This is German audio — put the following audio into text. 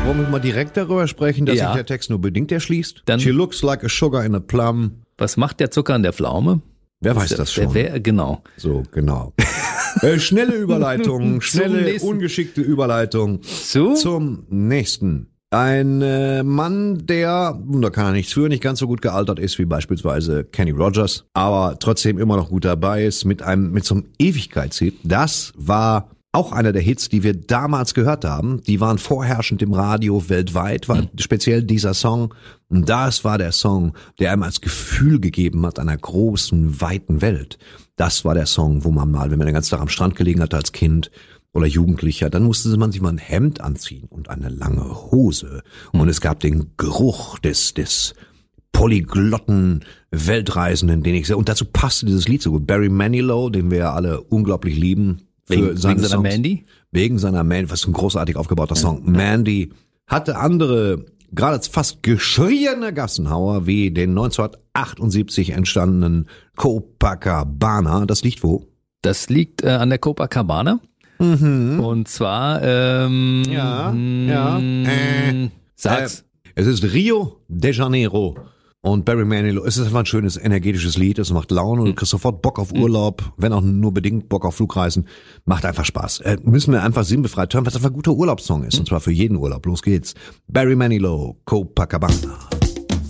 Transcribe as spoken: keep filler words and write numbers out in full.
Wollen wir mal direkt darüber sprechen, dass Ja. sich der Text nur bedingt erschließt? Dann- She looks like a sugar in a plum. Was macht der Zucker an der Pflaume? Wer weiß Der- das schon? Der, wer, genau. So, genau. äh, schnelle Überleitung, schnelle, nächsten. ungeschickte Überleitung Zu? zum nächsten. Ein äh, Mann, der, da kann er nichts für, nicht ganz so gut gealtert ist wie beispielsweise Kenny Rogers, aber trotzdem immer noch gut dabei ist mit einem, mit so einem Ewigkeitshit. Das war auch einer der Hits, die wir damals gehört haben. Die waren vorherrschend im Radio weltweit, war speziell dieser Song. Und das war der Song, der einem als Gefühl gegeben hat einer großen, weiten Welt. Das war der Song, wo man mal, wenn man den ganzen Tag am Strand gelegen hat als Kind oder Jugendlicher, dann musste man sich mal ein Hemd anziehen und eine lange Hose. Und es gab den Geruch des, des polyglotten Weltreisenden, den ich sehr, und dazu passte dieses Lied so gut. Barry Manilow, den wir ja alle unglaublich lieben. Für Wegen, seine wegen seiner Songs. Mandy? Wegen seiner Mandy, was ein großartig aufgebauter Song. Mandy hatte andere, gerade fast geschrieene Gassenhauer, wie den neunzehnhundertachtundsiebzig entstandenen Copacabana. Das liegt wo? Das liegt äh, an der Copacabana. Mhm. Und zwar, ähm, Ja, mh, ja. Äh, sag's. Äh, es ist Rio de Janeiro. Und Barry Manilow, es ist einfach ein schönes, energetisches Lied, es macht Laune und du kriegst sofort Bock auf Urlaub, wenn auch nur bedingt Bock auf Flugreisen. Macht einfach Spaß. Äh, müssen wir einfach sinnbefreit hören, was einfach ein guter Urlaubssong ist. Und zwar für jeden Urlaub. Los geht's. Barry Manilow, Copacabana.